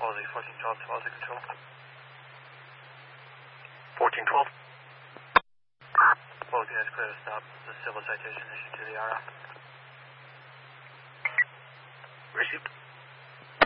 Aussie 1412 to Aussie Control. 1412. Both units clear to stop. The civil citation issued to the RF. Received.